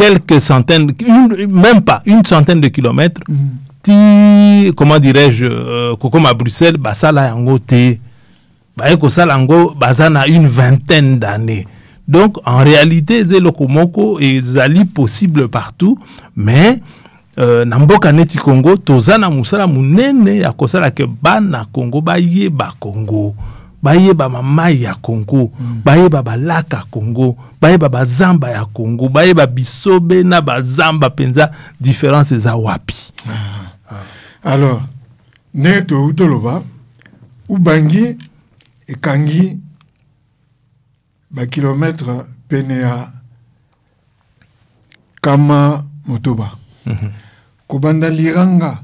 quelques centaines, même pas une centaine de kilomètres, comment dirais-je, comme à Bruxelles, basala yango te, bayeko salango bazana une vingtaine d'années. Donc en réalité, ze lokomoko et zali possible partout, mais na mboka neti Congo tozana musala munene ya kosala ke bana Congo bayeba Congo, bayeba mamai ya Congo, bayeba balaka Congo, bayeba bazamba ya Congo, bayeba bisobe na bazamba penza différence za wapi. Alors neto utoloba ubangi ekangi ba kilomètre pene ya kama motoba. Kobanda liranga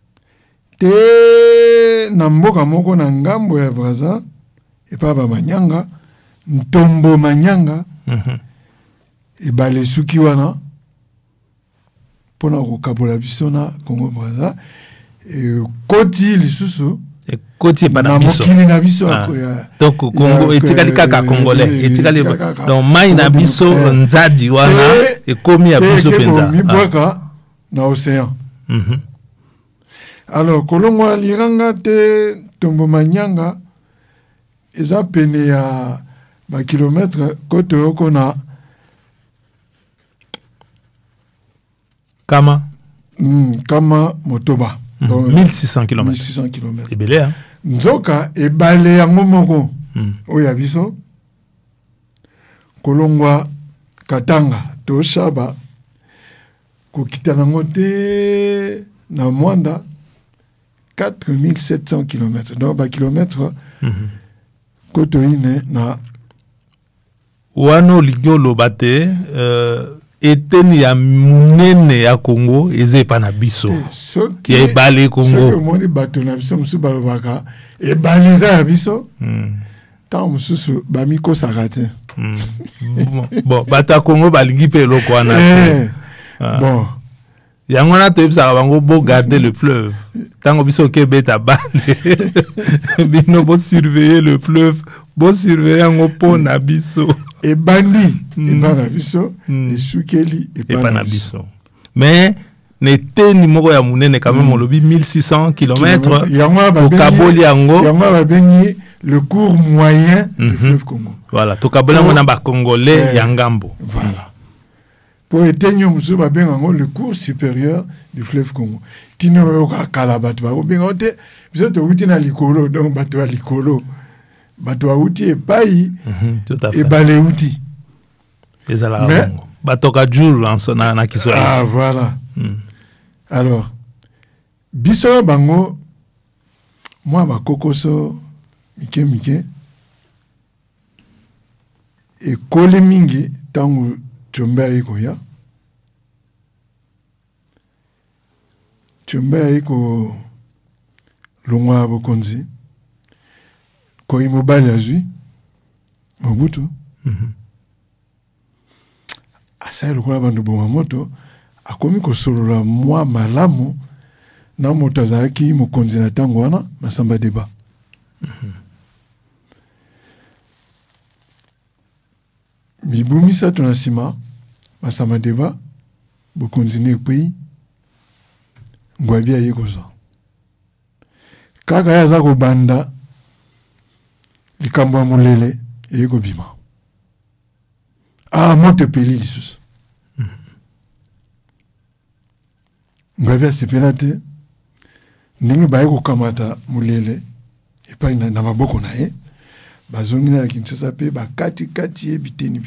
te na mboka moko na ngambo ya Braza epa ba manyanga ntombo manyanga ebale suki wana pona kokabola biso na Congo Braza koti lisusu koti pa na biso donc Congo etikali kaka congolais etikali donc mai na biso nzadi wana ekomi ya biso penza na océan. Alors kolongwa liranga te tombo manyanga eza pene ya ba kilomètre kote oko na kama motoba. 1600 km. 1600 km. Ebele hein. Nzoka ebale yango moko oya biso kolongwa Katanga to Shaba kokita nango te na Mwanda 4700 km. Donc ba kilomètre koto ine na wano ligolo bate eteni ya munene ya Congo ezepa na biso ki ebale Congo so moni bato na biso musu balobaka ebale za ya biso tant mususu bamiko sakate bon bato Congo balingi pe loko wana bon yango na to ebisa bango bo garder le fleuve tango biso ke beta bale bino bo surveiller le fleuve bo surveiller ngo po na biso et bandi et na biso et sukeli et pas na biso mais neteni moko ya munene quand même on lobi 1600 km au kaboli yango va bengi le cours moyen du fleuve Congo. Voilà to kaboli yango na ba congolais ya ngambo. Voilà pour etenyo musu ba benga ngo le cours supérieur du fleuve Congo. Tino ka kala batu ba benga te biso to uti na likolo donc batu ya likolo bato auti epai et balé outi ezala bongo batoka jour en sona na Kiswahili. Ah voilà. Alors biso bango moi ba kokoso mike et kole mingi tangu chomba iko ya chomba iko longwa bokonzi ko imobali azui Mobutu asa lokola bandu boma moto akomi kosolola mwa malamu na moto azalaki mokonzi na ntango wana Masamba Deba. Mibu misato na nsima Masamba Deba bokonzi ne pays ngwabi aye kozwa kaka yaza kobanda likambo ya molele eko bima moto peli lisusu ngwabi asepela te ndenge baye kokamata molele epai na maboko na ye bazongi na Kinshasa pe bakati ye biteni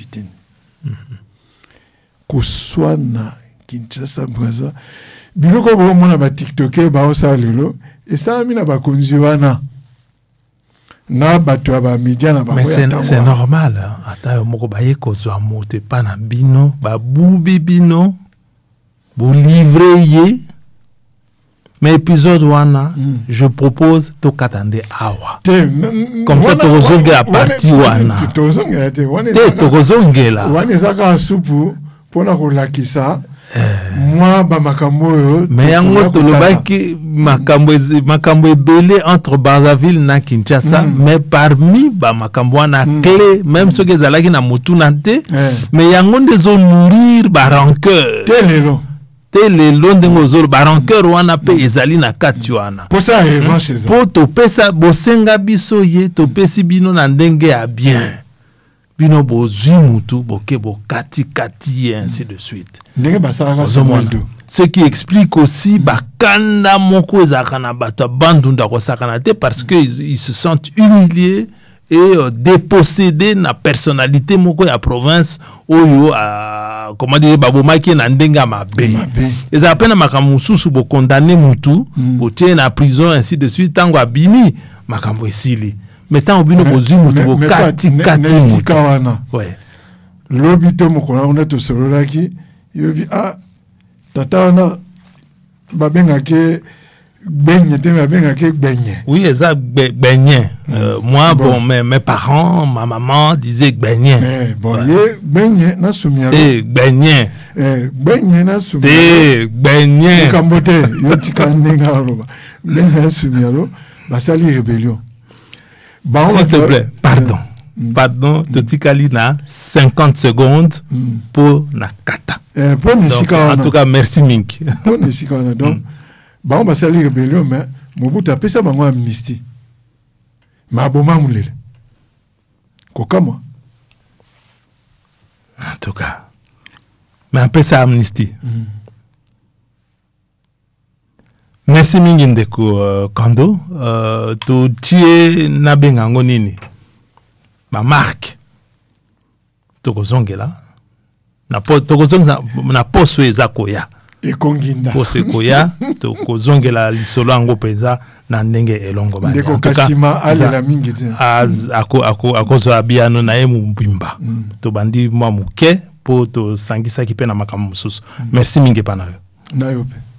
koswana Kinshasa Braza biloko bomona ba TikToker baosala lelo esalami na bakonzi wana na bato ba media na ba. Mais c'est normal ata moko baye kozwa moto pa na bino babubi bino bo livrer ye mais épisode wana je propose to katande awa comme ça to kozongela parti wana te to kozongela wana ezaka supu pona kolakisa moi ba makambo mais yango tolobaki makambo ebele entre Brazzaville na Kinshasa mais parmi ba makambo na clé même ceux qui ezalaki na mutuna te mais yango ndezo nourrir ba rancœur telelo ndengo zolo ba rancœur wana pe ezali na kati wana pour ça revanche ça pour to pesa bosenga biso ye to pesi bino na ndenge ya bien bino bozwi mutu boke bokati et ainsi de suite. Ce qui explique aussi bakanda moko ezaka na bato bandunda ko sakana te parce que ils se sentent humiliés et dépossédés na personnalité moko ya province oyo comment dire babomaki na ndenga mabe. Ils appellent makambo susu bo condamner mutu botie na prison ainsi de suite tango abimi makambo esili. Mettons au bino bozwi mutu bo kati ouais lobito mokona on to sololaki yobi tata wana babenga ke benye te babenga ke benye oui ça benye moi bon mes parents ma maman disaient benye bon ye benye na sumialo benye na sumialo benye kambote yo tikanenga roba benye na sumialo basali rébellion. S'il te plaît, pardon, Totikali na 50 secondes pour na kata. Donc, en tout cas, merci Mink. Pour Nisika, donc, on va salir rébellion, mais Mobutu a payé bango amnistie. Ma boma moulele. Kokama. En tout cas, mais on paye ça amnistie. Merci mingi ndeko Kando to tie na bengango nini ma marque tokozongela na tokozongela na poso ezakoya ekonginda poso koya tokozongela lisolo yango peza na ndenge elongo ba ndeko kasima alela mingi te akozo abiano na emu mbimba to bandi mwa muke po to sangisa kipe na makamu mususu merci mingi pana na yope.